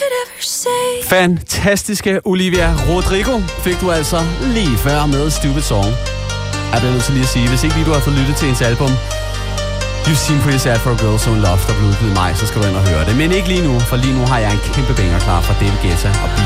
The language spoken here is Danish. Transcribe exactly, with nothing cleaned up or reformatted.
Fantastiske Olivia Rodrigo fik du altså lige før med Stupid Song. Jeg bliver nødt til lige at sige, hvis ikke lige du har fået lyttet til hendes album You Seem Pretty Sad for a Girl So In Love, der blev udgivet i maj, så skal du ind og høre det. Men ikke lige nu, for lige nu har jeg en kæmpe banger klar fra David Guetta og